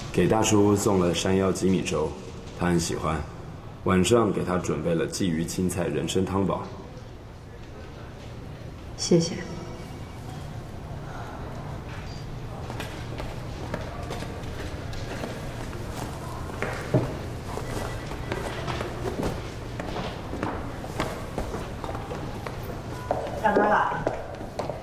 给大叔送了山药鸡米粥，他很喜欢。晚上给他准备了鲫鱼青菜人参汤宝。 谢谢。 下班了。